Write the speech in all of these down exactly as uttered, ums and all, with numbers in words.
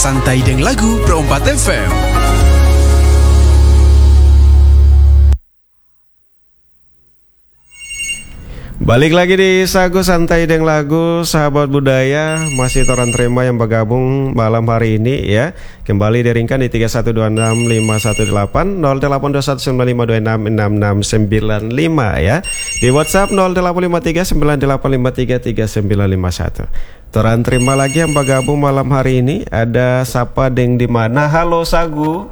Santai Deng Lagu Perempat F M. Balik lagi di Sagu Santai Deng Lagu, sahabat budaya. Masih toran terima yang bergabung malam hari ini ya. Kembali diringkan di tiga satu dua enam lima satu delapan nol delapan dua satu sembilan lima dua enam enam enam sembilan lima ya. Di WhatsApp nol delapan lima tiga sembilan delapan lima tiga tiga sembilan lima satu. Toran terima lagi yang bergabung malam hari ini. Ada Sapa Deng di mana? Halo Sagu.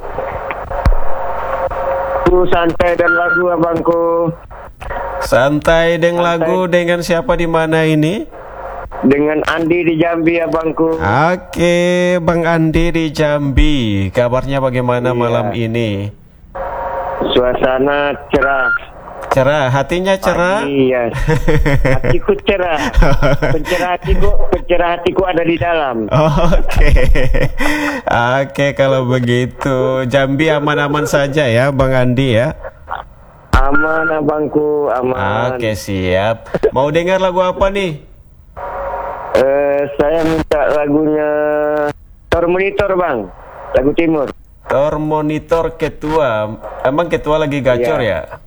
Santai Deng Lagu abangku. Santai Deng Lagu dengan siapa di mana ini? Dengan Andi di Jambi abangku. Oke, Bang Andi di Jambi. Kabarnya bagaimana iya. malam ini? Suasana cerah. Cerah, hatinya cerah? Iya. Hatiku cerah. Pencerah hatiku, pencerah hatiku ada di dalam. Oke. Oke, kalau begitu Jambi aman-aman saja ya Bang Andi ya. Aman abangku, aman. Oke, siap. Mau dengar lagu apa nih? Eh, saya minta lagunya Tor Monitor bang, lagu Timur. Tor Monitor Ketua. Emang Ketua lagi gacor ya? ya?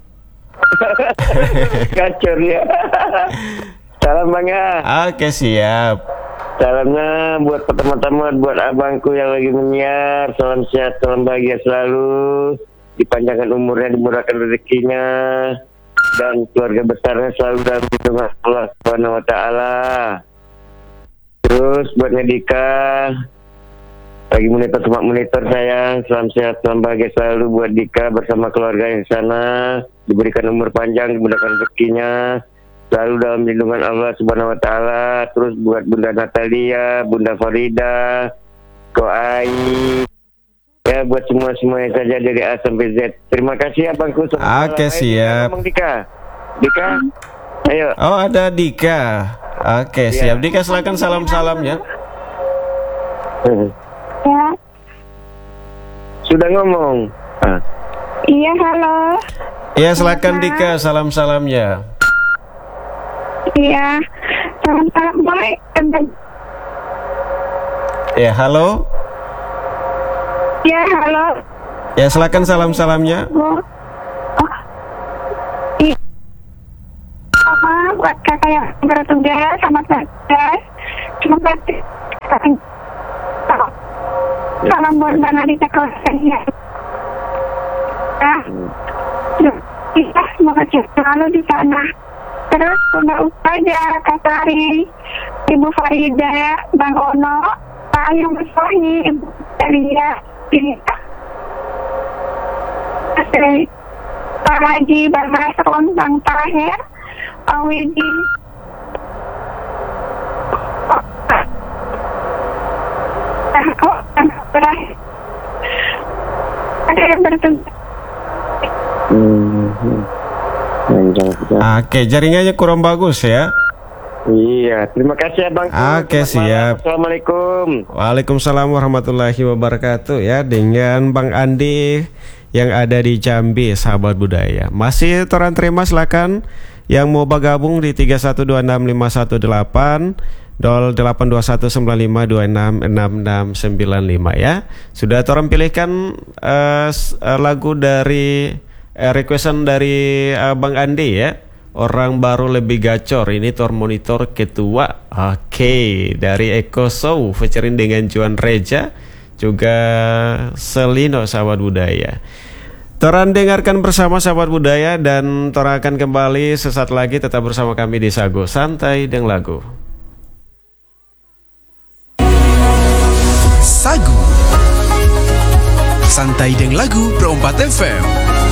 Gacor ya. Salam bang ya. Oke, siap. Salamnya buat teman-teman, buat abangku yang lagi menyiar. Salam sehat, salam bahagia selalu. Dipanjangkan umurnya, dimurahkan rezekinya, dan keluarga besarnya selalu dalam lindungan Allah Subhanahu wa taala. Terus buat Nedika, lagi monitor semak monitor sayang, salam sehat, salam bahagia selalu buat Dika bersama keluarga yang sana, diberikan umur panjang, dimudahkan rezekinya, selalu dalam lindungan Allah Subhanahu wa taala. Terus buat Bunda Natalia, Bunda Farida, Koai, ya buat semua-semuanya saja dari A sampai Z. Terima kasih abangku. Oke, siap. Ngomong Dika. Dika, ayo. Oh, ada Dika. Oke, ya. siap. Dika silakan salam-salamnya. Ya. Sudah ngomong. Ah. Iya, halo. Iya, silakan Dika salam-salamnya. Iya. Salam-salam baik. Ya, halo. Ya, halo. Ya, silakan salam-salamnya. Oh. Iya. Sama buat kakak yang bertugas, sama tugas. Terima kasih. Salam buat Mbak Nadita keluarganya. Ya, kita semoga selalu di sana. Terus Bunda Ustazah, Kak Sari, Ibu Farida, Bang Ono, Pak Ayu Muswahi, Ibu Dalia, Pak Haji, Bang Masron, Bang Tahir, Pak Widi, ada yang bertugas. Oke, jaringannya kurang bagus ya. Iya, terima kasih abang. Oke, siap. Assalamualaikum. Waalaikumsalam warahmatullahi wabarakatuh ya. Dengan Bang Andi yang ada di Jambi, sahabat budaya. Masih toran terima, silakan yang mau bergabung di tiga satu dua enam lima satu delapan nol delapan dua satu sembilan lima dua enam enam enam sembilan lima ya. Sudah toran pilihkan uh, lagu dari uh, requestan dari uh, Bang Andi ya. Orang baru lebih gacor, ini Tor Monitor Ketua. Oke, dari Eko Show featuring dengan Juan Reja, juga Selino, sahabat budaya. Toran dengarkan bersama sahabat budaya, dan Toran akan kembali sesaat lagi. Tetap bersama kami di Sago Santai Deng Lagu. Sagu Santai Deng Lagu Perempat F M.